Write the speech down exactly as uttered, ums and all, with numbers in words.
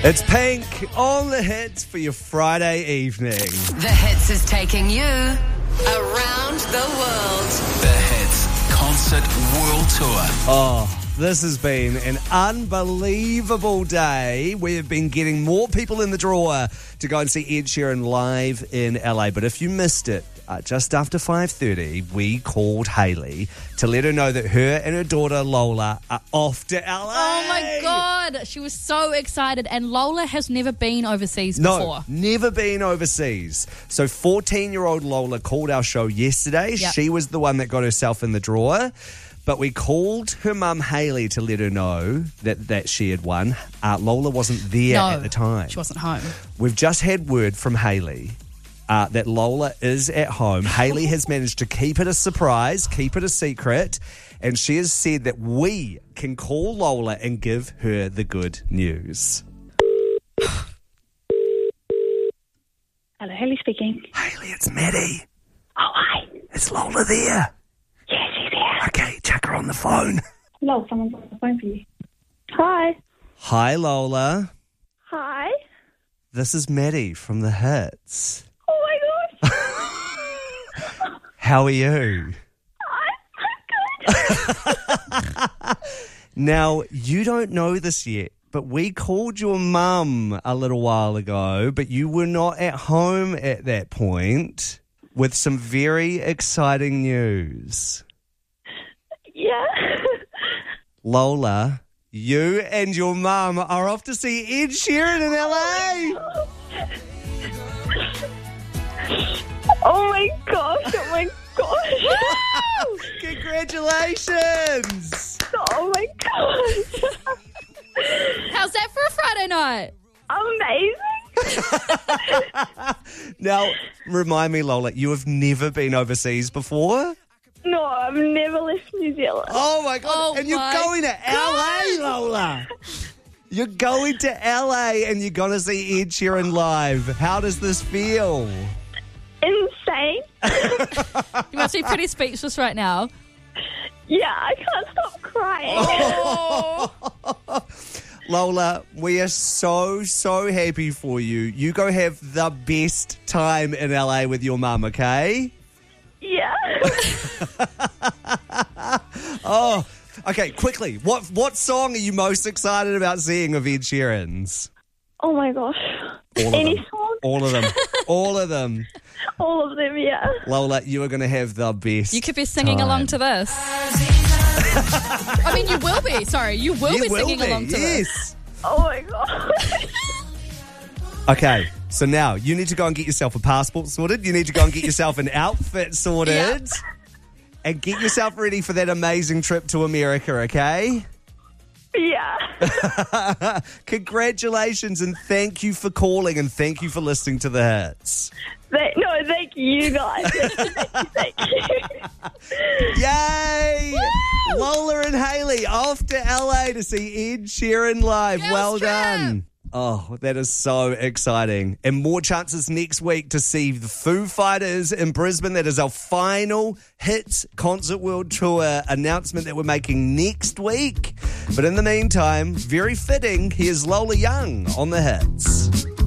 It's Pink on the Hits for your Friday evening. The Hits is taking you around the world. The Hits Concert World Tour. Oh, this has been an unbelievable day. We have been getting more people in the drawer to go and see Ed Sheeran live in L A. But if you missed it, uh, just after five thirty, we called Hayley to let her know that her and her daughter Lola are off to L A. Oh my God, she was so excited, and Lola has never been overseas No, before. never been overseas. So fourteen-year-old Lola called our show yesterday. Yep. She was the one that got herself in the drawer. But we called her mum, Hayley, to let her know that, that she had won. Uh, Lola wasn't there No, at the time. she wasn't home. We've just had word from Hayley uh, that Lola is at home. Hayley has managed to keep it a surprise, keep it a secret, and she has said that we can call Lola and give her the good news. Hello, Hayley speaking. Hayley, it's Maddie. Oh, hi. Is Lola there? Yes, she's here. Okay, chuck her on the phone. Hello, someone's on the phone for you. Hi. Hi, Lola. Hi. This is Maddie from The Hits. Oh, my gosh. How are you? I'm good. Now, you don't know this yet, but we called your mum a little while ago, but you were not at home at that point with some very exciting news. Yeah. Lola, you and your mum are off to see Ed Sheeran in L A. Oh, my gosh. Oh, my gosh. Congratulations! Oh, my gosh. How's that for a Friday night? Amazing. Now, remind me, Lola, you have never been overseas before? No, I've never left New Zealand. Oh, my God. Oh and you're my going to L A, Lola. You're going to L A and you're going to see Ed Sheeran live. How does this feel? Insane. You must be pretty speechless right now. Yeah, I can't stop crying. Oh. Lola, we are so, so happy for you. You go have the best time in L A with your mum, okay? Yeah. Oh, okay, quickly. What what song are you most excited about seeing of Ed Sheeran's? Oh, my gosh. All of Any them. song? All of them. All of them. All of them, yeah. Lola, you are going to have the best You could be singing time. along to this. I mean, you will be. Sorry, you will You be will singing be, along to yes. this. Oh, my gosh. Okay, so now you need to go and get yourself a passport sorted. You need to go and get yourself an outfit sorted. Yep. And get yourself ready for that amazing trip to America, okay? Yeah. Congratulations and thank you for calling and thank you for listening to the hits. Thank, no, thank you guys. Thank you, thank you, thank you. Yay! Woo! Lola and Hayley off to L A to see Ed Sheeran live. Girls well trip. done. Oh, that is so exciting. And more chances next week to see the Foo Fighters in Brisbane. That is our final Hits Concert World Tour announcement that we're making next week. But in the meantime, very fitting, here's Lola Young on the Hits.